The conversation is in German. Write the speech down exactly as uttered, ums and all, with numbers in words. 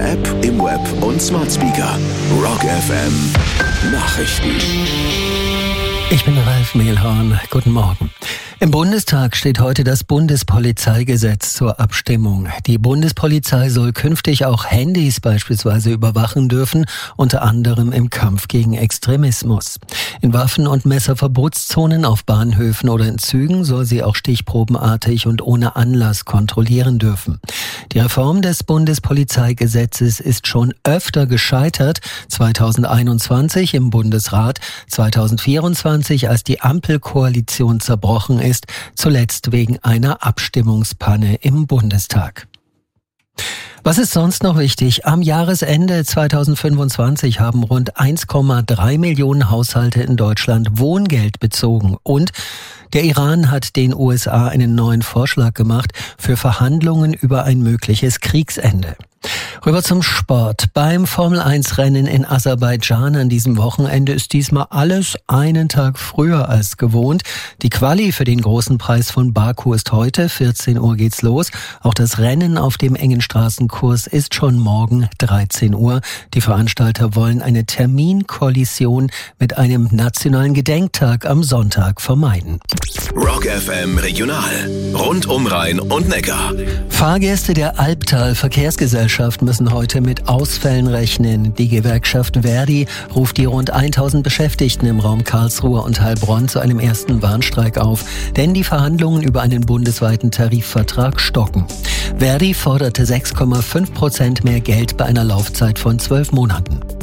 App, im Web und Smart Speaker. Rock F M Nachrichten. Ich bin Ralf Mehlhorn. Guten Morgen. Im Bundestag steht heute das Bundespolizeigesetz zur Abstimmung. Die Bundespolizei soll künftig auch Handys beispielsweise überwachen dürfen, unter anderem im Kampf gegen Extremismus. In Waffen- und Messerverbotszonen auf Bahnhöfen oder in Zügen soll sie auch stichprobenartig und ohne Anlass kontrollieren dürfen. Die Reform des Bundespolizeigesetzes ist schon öfter gescheitert. zweitausendeinundzwanzig im Bundesrat, zweitausendvierundzwanzig, als die Ampelkoalition zerbrochen ist, ist, zuletzt wegen einer Abstimmungspanne im Bundestag. Was ist sonst noch wichtig? Am Jahresende zweitausendfünfundzwanzig haben rund eins Komma drei Millionen Haushalte in Deutschland Wohngeld bezogen. Und der Iran hat den U S A einen neuen Vorschlag gemacht für Verhandlungen über ein mögliches Kriegsende. Rüber zum Sport. Beim Formel eins Rennen in Aserbaidschan an diesem Wochenende ist diesmal alles einen Tag früher als gewohnt. Die Quali für den großen Preis von Baku ist heute, vierzehn Uhr geht's los. Auch das Rennen auf dem engen Straßenkurs ist schon morgen dreizehn Uhr. Die Veranstalter wollen eine Terminkollision mit einem nationalen Gedenktag am Sonntag vermeiden. Rock F M Regional. Rund um Rhein und Neckar. Fahrgäste der Albtal Verkehrsgesellschaft müssen heute mit Ausfällen rechnen. Die Gewerkschaft Verdi ruft die rund tausend Beschäftigten im Raum Karlsruhe und Heilbronn zu einem ersten Warnstreik auf, denn die Verhandlungen über einen bundesweiten Tarifvertrag stocken. Verdi forderte sechs Komma fünf Prozent mehr Geld bei einer Laufzeit von zwölf Monaten.